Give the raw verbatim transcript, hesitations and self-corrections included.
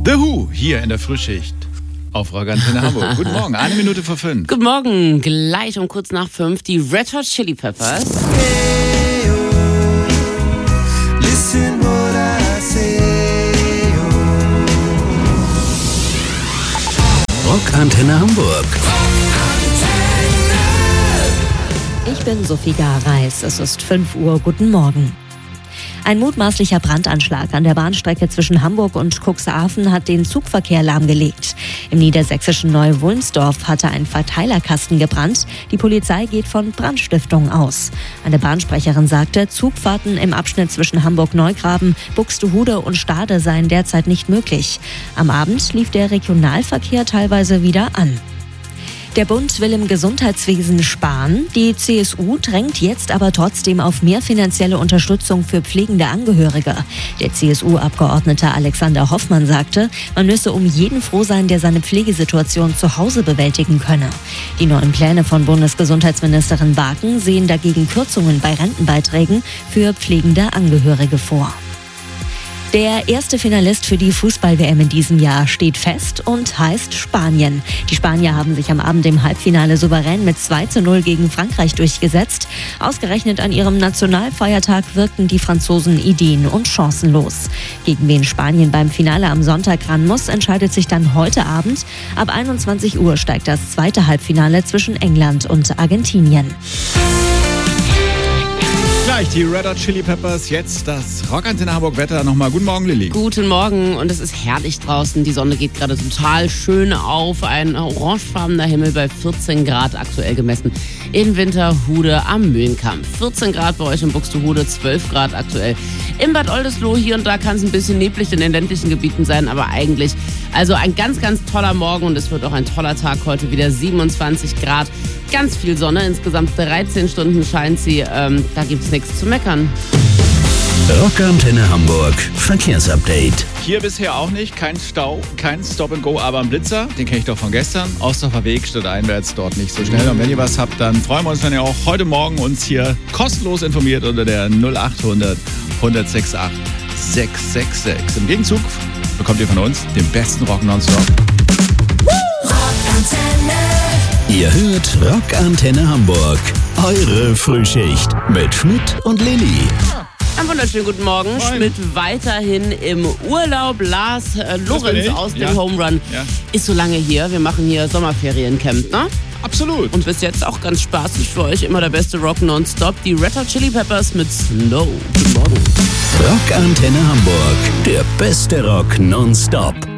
The Who hier in der Frühschicht auf Rock Antenne Hamburg. Guten Morgen, eine Minute vor fünf. Guten Morgen, gleich um kurz nach fünf die Red Hot Chili Peppers. Hey, oh, listen what I say, oh. Rock Antenne Hamburg. Ich bin Sophie Gareis. Es ist fünf Uhr. Guten Morgen. Ein mutmaßlicher Brandanschlag an der Bahnstrecke zwischen Hamburg und Cuxhaven hat den Zugverkehr lahmgelegt. Im niedersächsischen Neu-Wulmsdorf hatte ein Verteilerkasten gebrannt. Die Polizei geht von Brandstiftung aus. Eine Bahnsprecherin sagte, Zugfahrten im Abschnitt zwischen Hamburg-Neugraben, Buxtehude und Stade seien derzeit nicht möglich. Am Abend lief der Regionalverkehr teilweise wieder an. Der Bund will im Gesundheitswesen sparen. Die C S U drängt jetzt aber trotzdem auf mehr finanzielle Unterstützung für pflegende Angehörige. Der C S U-Abgeordnete Alexander Hoffmann sagte, man müsse um jeden froh sein, der seine Pflegesituation zu Hause bewältigen könne. Die neuen Pläne von Bundesgesundheitsministerin Barken sehen dagegen Kürzungen bei Rentenbeiträgen für pflegende Angehörige vor. Der erste Finalist für die Fußball-W M in diesem Jahr steht fest und heißt Spanien. Die Spanier haben sich am Abend im Halbfinale souverän mit zwei zu null gegen Frankreich durchgesetzt. Ausgerechnet an ihrem Nationalfeiertag wirkten die Franzosen ideen- und chancenlos. Gegen wen Spanien beim Finale am Sonntag ran muss, entscheidet sich dann heute Abend. Ab einundzwanzig Uhr steigt das zweite Halbfinale zwischen England und Argentinien. Gleich die Red Hot Chili Peppers, jetzt das Rock Antenne Hamburg Wetter. Nochmal guten Morgen, Lilly. Guten Morgen und es ist herrlich draußen. Die Sonne geht gerade total schön auf. Ein orangefarbener Himmel bei vierzehn Grad aktuell gemessen in Winterhude am Mühlenkamp. vierzehn Grad bei euch in Buxtehude, zwölf Grad aktuell in Bad Oldesloe. Hier und da kann es ein bisschen neblig in den ländlichen Gebieten sein, aber eigentlich also ein ganz, ganz toller Morgen und es wird auch ein toller Tag heute wieder. siebenundzwanzig Grad, ganz viel Sonne, insgesamt dreizehn Stunden scheint sie. Ähm, da gibt es nichts zu meckern. Rock Antenne Hamburg Verkehrsupdate. Hier bisher auch nicht, kein Stau, kein Stop and Go, aber ein Blitzer, den kenne ich doch von gestern. Ostdorfer Weg, stadteinwärts, dort nicht so schnell. Und wenn ihr was habt, dann freuen wir uns, wenn ihr auch heute Morgen uns hier kostenlos informiert unter der null acht hundert, hundertsechsundachtzig, sechshundertsechsundsechzig. Im Gegenzug bekommt ihr von uns den besten Rock nonstop. Ihr hört Rock Antenne Hamburg. Eure Frühschicht mit Schmidt und Lilly. Einen wunderschönen guten Morgen. Moin. Schmidt weiterhin im Urlaub. Lars äh, Lorenz aus dem Ja. Home Run Ja. ist so lange hier. Wir machen hier Sommerferiencamp, ne? Absolut. Und bis jetzt auch ganz spaßig für euch. Immer der beste Rock nonstop. Die Red Hot Chili Peppers mit Snow. Guten Morgen. Rock Antenne Hamburg. Der beste Rock nonstop.